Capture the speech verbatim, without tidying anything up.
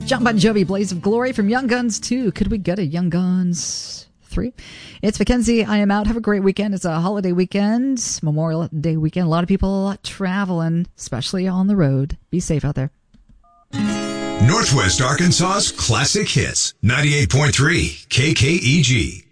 John Bon Jovi, Blaze of Glory from Young Guns two. Could we get a Young Guns three? It's Mackenzie. I am out. Have a great weekend. It's a holiday weekend, Memorial Day weekend. A lot of people traveling, especially on the road. Be safe out there. Northwest Arkansas's classic hits, ninety-eight point three K K E G.